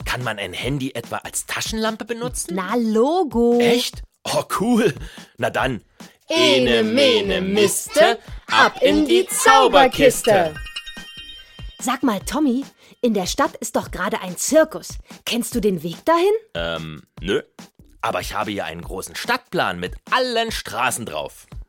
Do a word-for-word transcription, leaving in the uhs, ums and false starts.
Kann man ein Handy etwa als Taschenlampe benutzen? Na, Logo. Echt? Oh, cool. Na dann. Ene, mene, miste, ab in die Zauberkiste. Sag mal, Tommy, in der Stadt ist doch gerade ein Zirkus. Kennst du den Weg dahin? Ähm, nö. Aber ich habe hier einen großen Stadtplan mit allen Straßen drauf.